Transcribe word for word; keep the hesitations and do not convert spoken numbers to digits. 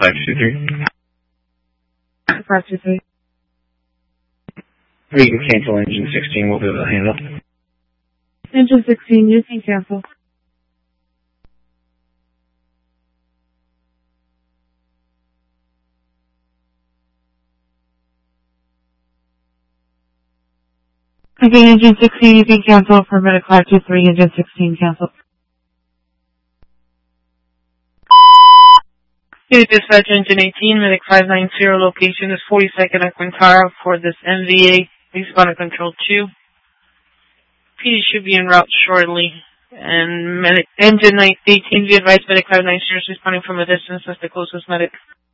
five two three. five two three. We can cancel engine sixteen, we'll be able to handle it. Engine sixteen, you can cancel. Again, engine sixteen, you can cancel for medic five two three, engine sixteen, cancel. Hey, dispatch engine eighteen, medic five nine zero, location is forty-second and Quintara for this M V A, responder control two. P D should be en route shortly. And medic, engine eighteen, be advised medic five nine zero is responding from a distance as the closest medic.